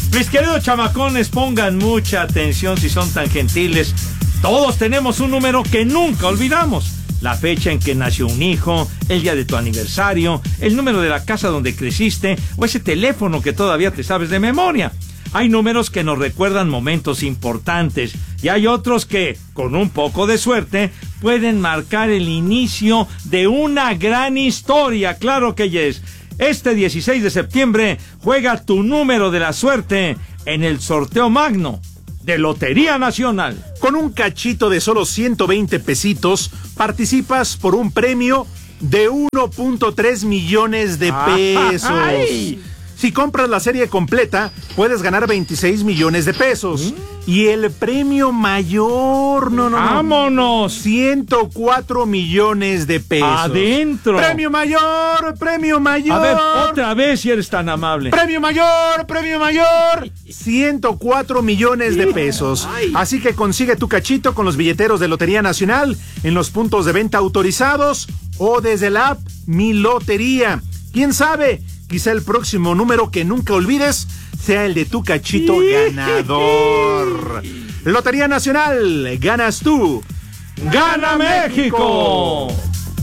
Mis queridos chamacones, pongan mucha atención si son tan gentiles. Todos tenemos un número que nunca olvidamos. La fecha en que nació un hijo, el día de tu aniversario, el número de la casa donde creciste o ese teléfono que todavía te sabes de memoria. Hay números que nos recuerdan momentos importantes y hay otros que, con un poco de suerte, pueden marcar el inicio de una gran historia. Claro que yes. Este 16 de septiembre juega tu número de la suerte en el sorteo magno de Lotería Nacional. Con un cachito de solo 120 pesitos, participas por un premio de 1.3 millones de pesos. ¡Ay! Si compras la serie completa, puedes ganar 26 millones de pesos. Y el premio mayor, ¡vámonos! 104 millones de pesos. ¡Adentro! ¡Premio mayor! ¡Premio mayor! A ver, otra vez si eres tan amable. ¡Premio mayor! ¡Premio mayor! 104 millones de pesos. Así que consigue tu cachito con los billeteros de Lotería Nacional en los puntos de venta autorizados o desde la app Mi Lotería. ¿Quién sabe? Quizá el próximo número que nunca olvides sea el de tu cachito ganador. Lotería Nacional, ganas tú. ¡Gana México!